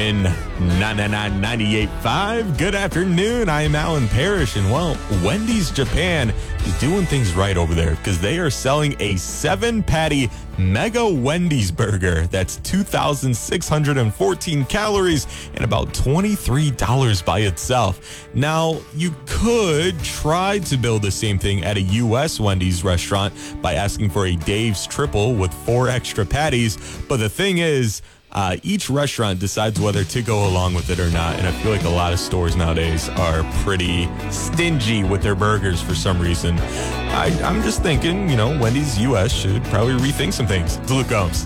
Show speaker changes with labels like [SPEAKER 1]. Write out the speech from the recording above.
[SPEAKER 1] Station 98.5. Good afternoon. I am Alan Parrish. And well, Wendy's Japan is doing things right over there because they are selling a 7-patty Mega Wendy's burger. That's 2,614 calories and about $23 by itself. Now, you could try to build the same thing at a U.S. Wendy's restaurant by asking for a Dave's Triple with 4 extra patties. But the thing is, each restaurant decides whether to go along with it or not. And I feel like a lot of stores nowadays are pretty stingy with their burgers for some reason. I'm just thinking, Wendy's U.S. should probably rethink some things. It's Luke Gomes.